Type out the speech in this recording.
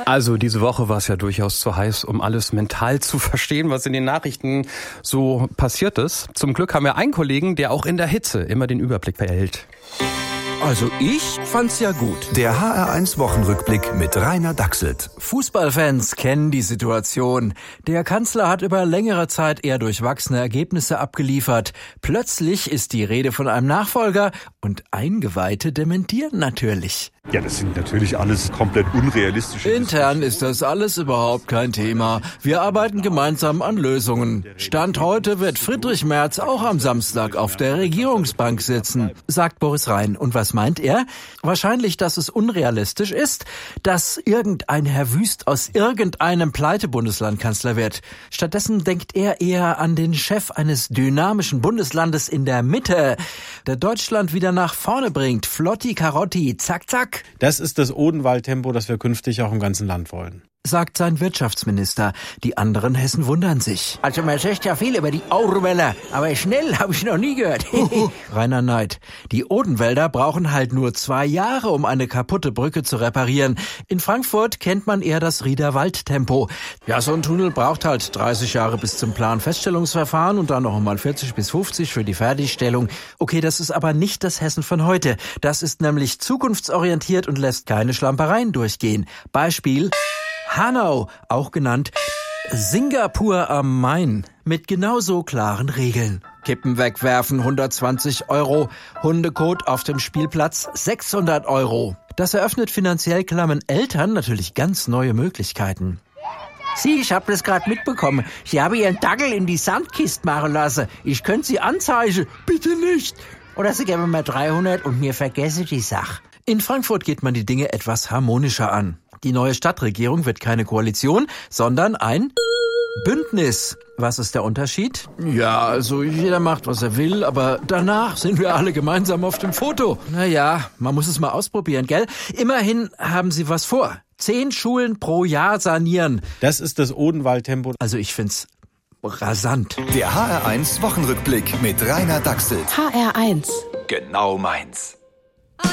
Also diese Woche war es ja durchaus zu heiß, um alles mental zu verstehen, was in den Nachrichten so passiert ist. Zum Glück haben wir einen Kollegen, der auch in der Hitze immer den Überblick behält. Also ich fand's ja gut. Der HR1-Wochenrückblick mit Rainer Dachselt. Fußballfans kennen die Situation. Der Kanzler hat über längere Zeit eher durchwachsene Ergebnisse abgeliefert. Plötzlich ist die Rede von einem Nachfolger und Eingeweihte dementieren natürlich. Ja, das sind natürlich alles komplett unrealistische. Intern ist das alles überhaupt kein Thema. Wir arbeiten gemeinsam an Lösungen. Stand heute wird Friedrich Merz auch am Samstag auf der Regierungsbank sitzen, sagt Boris Rhein. Und was meint er? Wahrscheinlich, dass es unrealistisch ist, dass irgendein Herr Wüst aus irgendeinem Pleite-Bundesland Kanzler wird. Stattdessen denkt er eher an den Chef eines dynamischen Bundeslandes in der Mitte, der Deutschland wieder nach vorne bringt. Flotti, Carotti, zack, zack. Das ist das Odenwald-Tempo, das wir künftig auch im ganzen Land wollen, sagt sein Wirtschaftsminister. Die anderen Hessen wundern sich. Also man sagt ja viel über die Odenwälder, aber schnell habe ich noch nie gehört. Rainer Neid. Die Odenwälder brauchen halt nur 2 Jahre, um eine kaputte Brücke zu reparieren. In Frankfurt kennt man eher das Riederwald-Tempo. Ja, so ein Tunnel braucht halt 30 Jahre bis zum Planfeststellungsverfahren und dann noch einmal 40 bis 50 für die Fertigstellung. Okay, das ist aber nicht das Hessen von heute. Das ist nämlich zukunftsorientiert und lässt keine Schlampereien durchgehen. Beispiel: Hanau, auch genannt Singapur am Main, mit genauso klaren Regeln. Kippen wegwerfen 120 €, Hundekot auf dem Spielplatz 600 €. Das eröffnet finanziell klammen Eltern natürlich ganz neue Möglichkeiten. Sie, ich habe das gerade mitbekommen. Sie haben Ihren Dackel in die Sandkiste machen lassen. Ich könnte Sie anzeigen. Bitte nicht. Oder Sie geben mir 300 und mir vergesse die Sache. In Frankfurt geht man die Dinge etwas harmonischer an. Die neue Stadtregierung wird keine Koalition, sondern ein Bündnis. Was ist der Unterschied? Ja, also jeder macht, was er will, aber danach sind wir alle gemeinsam auf dem Foto. Naja, man muss es mal ausprobieren, gell? Immerhin haben sie was vor. 10 Schulen pro Jahr sanieren. Das ist das Odenwald-Tempo. Also ich find's rasant. Der HR1-Wochenrückblick mit Rainer Dachselt. HR1. Genau meins.